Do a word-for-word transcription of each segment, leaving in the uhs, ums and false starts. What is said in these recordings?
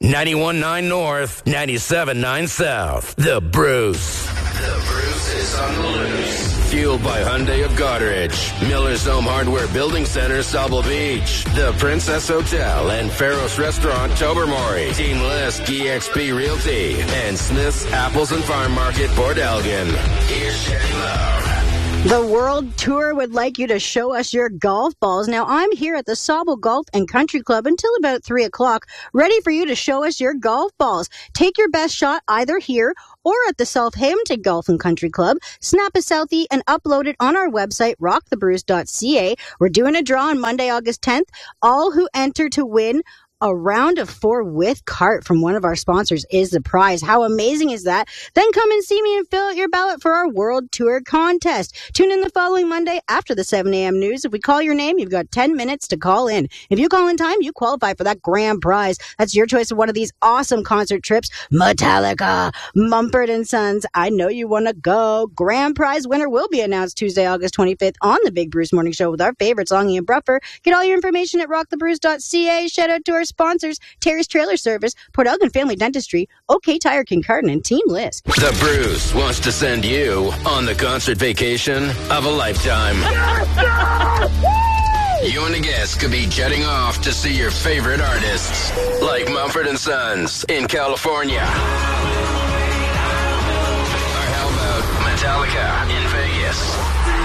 ninety-one point nine North, ninety-seven point nine South. The Bruce. The Bruce is on the loose. Fueled by Hyundai of Goderich, Miller's Home Hardware Building Center, Sauble Beach, the Princess Hotel and Faros Restaurant, Tobermory, Team List, E X P Realty, and Smith's Apples and Farm Market, Port Elgin. Here's Sherry Love. The World Tour would like you to show us your golf balls. Now, I'm here at the Sauble Golf and Country Club until about three o'clock, ready for you to show us your golf balls. Take your best shot either here or at the Southampton Golf and Country Club. Snap a selfie and upload it on our website, rock the bruce dot c a. We're doing a draw on Monday, August tenth. All who enter to win a round of four with cart from one of our sponsors is the prize. How amazing is that? Then come and see me and fill out your ballot for our World Tour contest. Tune in the following Monday after the seven a.m. news. If we call your name, you've got ten minutes to call in. If you call in time, you qualify for that grand prize. That's your choice of one of these awesome concert trips. Metallica, Mumford and Sons. I know you want to go. Grand prize winner will be announced Tuesday, August twenty-fifth on the Big Bruce Morning Show with our favorites, Longy and Bruffer. Get all your information at rock the bruce dot c a. Shout out to our sponsors, Terry's Trailer Service, Port Elgin Family Dentistry, OK Tire Kincardine, and Team List. The Bruce wants to send you on the concert vacation of a lifetime. You and a guest could be jetting off to see your favorite artists, like Mumford and Sons in California. Or how about Metallica in Vegas?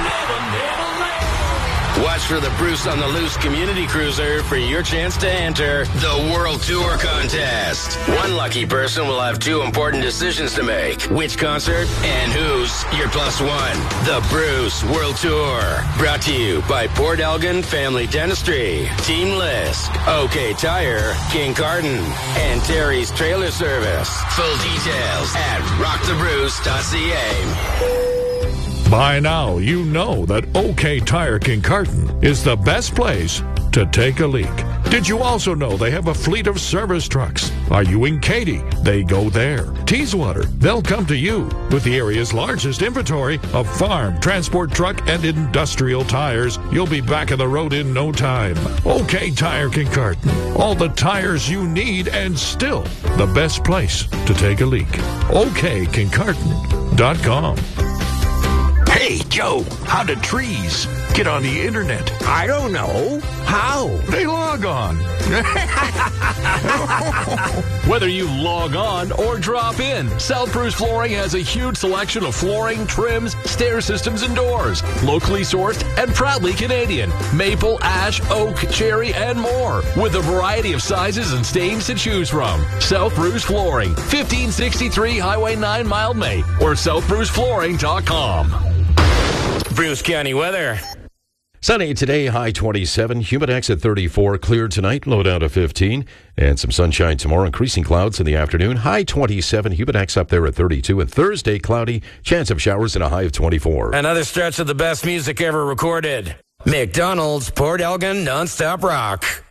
Watch for the Bruce on the Loose Community Cruiser for your chance to enter the World Tour Contest. One lucky person will have two important decisions to make. Which concert and who's your plus one? The Bruce World Tour. Brought to you by Port Elgin Family Dentistry, Team List, OK Tire, Kincardine, and Terry's Trailer Service. Full details at rock the bruce dot c a. By now, you know that OK Tire Kincardine is the best place to take a leak. Did you also know they have a fleet of service trucks? Are you in Katy? They go there. Teeswater, they'll come to you with the area's largest inventory of farm, transport truck, and industrial tires. You'll be back on the road in no time. OK Tire Kincardine. All the tires you need and still the best place to take a leak. O K Kincardine dot com. Hey, Joe, how do trees get on the internet? I don't know. How? They log on. Whether you log on or drop in, South Bruce Flooring has a huge selection of flooring, trims, stair systems, and doors. Locally sourced and proudly Canadian. Maple, ash, oak, cherry, and more. With a variety of sizes and stains to choose from. South Bruce Flooring, fifteen sixty-three Highway nine, Mildmay, or south bruce flooring dot com. Bruce County weather. Sunny today, high twenty-seven, humidex at thirty-four, clear tonight, low down to fifteen, and some sunshine tomorrow, increasing clouds in the afternoon, high twenty-seven, humidex up there at thirty-two, and Thursday, cloudy, chance of showers and a high of twenty-four. Another stretch of the best music ever recorded. McDonald's Port Elgin Nonstop Rock.